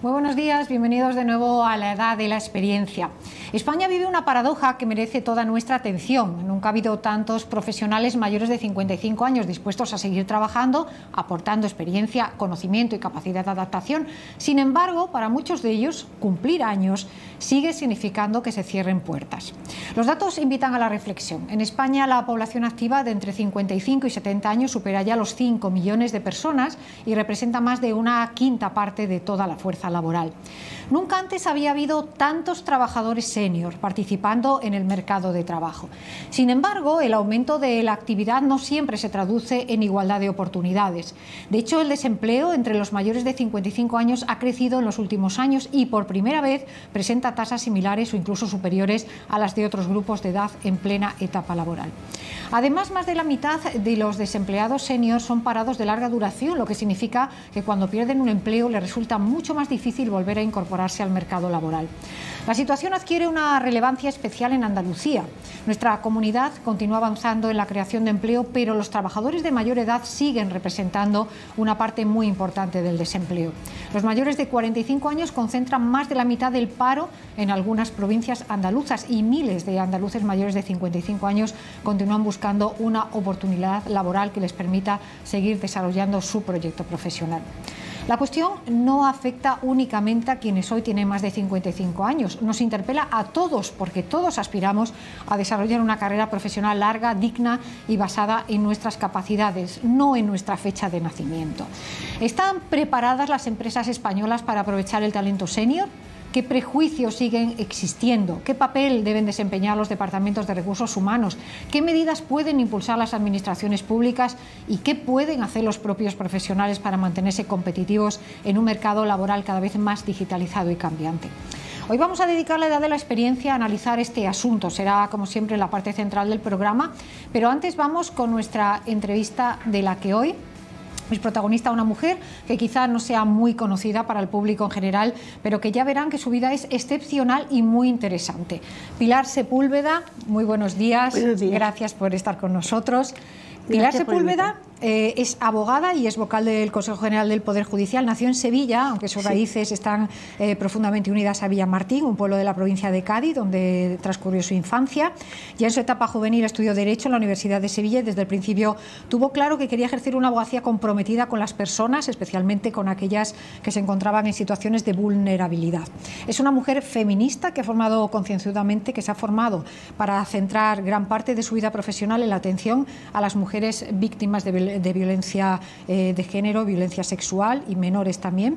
Muy buenos días, bienvenidos de nuevo a la Edad de la Experiencia. España vive una paradoja que merece toda nuestra atención. Nunca ha habido tantos profesionales mayores de 55 años dispuestos a seguir trabajando, aportando experiencia, conocimiento y capacidad de adaptación. Sin embargo, para muchos de ellos, cumplir años sigue significando que se cierren puertas. Los datos invitan a la reflexión. En España, la población activa de entre 55 y 70 años supera ya los 5 millones de personas y representa más de una quinta parte de toda la fuerza laboral. Nunca antes había habido tantos trabajadores senior participando en el mercado de trabajo. Sin embargo, el aumento de la actividad no siempre se traduce en igualdad de oportunidades. De hecho, el desempleo entre los mayores de 55 años ha crecido en los últimos años y por primera vez presenta tasas similares o incluso superiores a las de otros grupos de edad en plena etapa laboral. Además, más de la mitad de los desempleados senior son parados de larga duración, lo que significa que cuando pierden un empleo les resulta mucho más difícil volver a incorporarse al mercado laboral. La situación adquiere una relevancia especial en Andalucía. Nuestra comunidad continúa avanzando en la creación de empleo, pero los trabajadores de mayor edad siguen representando una parte muy importante del desempleo. Los mayores de 45 años concentran más de la mitad del paro en algunas provincias andaluzas y miles de andaluces mayores de 55 años continúan buscando una oportunidad laboral que les permita seguir desarrollando su proyecto profesional. La cuestión no afecta únicamente a quienes hoy tienen más de 55 años, nos interpela a todos porque todos aspiramos a desarrollar una carrera profesional larga, digna y basada en nuestras capacidades, no en nuestra fecha de nacimiento. ¿Están preparadas las empresas españolas para aprovechar el talento senior? ¿Qué prejuicios siguen existiendo? ¿Qué papel deben desempeñar los departamentos de recursos humanos? ¿Qué medidas pueden impulsar las administraciones públicas? ¿Y qué pueden hacer los propios profesionales para mantenerse competitivos en un mercado laboral cada vez más digitalizado y cambiante? Hoy vamos a dedicar la Edad de la Experiencia a analizar este asunto. Será, como siempre, la parte central del programa. Pero antes vamos con nuestra entrevista de la que hoy es protagonista una mujer que quizá no sea muy conocida para el público en general, pero que ya verán que su vida es excepcional y muy interesante. Pilar Sepúlveda, muy buenos días. Buenos días. Gracias por estar con nosotros. Pilar Sepúlveda es abogada y es vocal del Consejo General del Poder Judicial. Nació en Sevilla, aunque sus raíces están profundamente unidas a Villamartín, un pueblo de la provincia de Cádiz, donde transcurrió su infancia. Ya en su etapa juvenil estudió Derecho en la Universidad de Sevilla y desde el principio tuvo claro que quería ejercer una abogacía comprometida con las personas, especialmente con aquellas que se encontraban en situaciones de vulnerabilidad. Es una mujer feminista que ha formado concienzudamente, que se ha formado para centrar gran parte de su vida profesional en la atención a las mujeres víctimas de violencia de género, violencia sexual y menores también.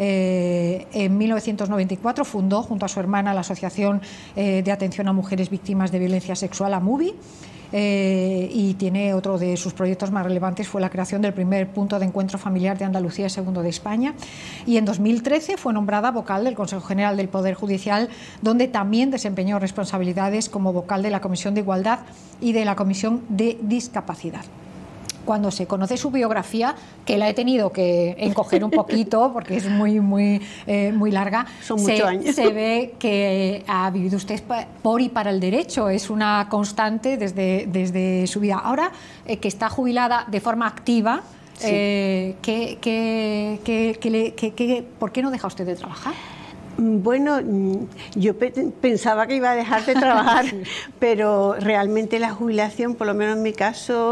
En 1994 fundó junto a su hermana la Asociación de Atención a Mujeres Víctimas de Violencia Sexual, AMUVI. Y tiene otro de sus proyectos más relevantes fue la creación del primer punto de encuentro familiar de Andalucía y segundo de España, y en 2013 fue nombrada vocal del Consejo General del Poder Judicial, donde también desempeñó responsabilidades como vocal de la Comisión de Igualdad y de la Comisión de Discapacidad. Cuando se conoce su biografía, que la he tenido que encoger un poquito porque es muy larga, son muchos años. Se ve que ha vivido usted por y para el derecho, es una constante desde su vida. Ahora que está jubilada de forma activa, sí. ¿Por qué no deja usted de trabajar? Bueno, yo pensaba que iba a dejar de trabajar, pero realmente la jubilación, por lo menos en mi caso,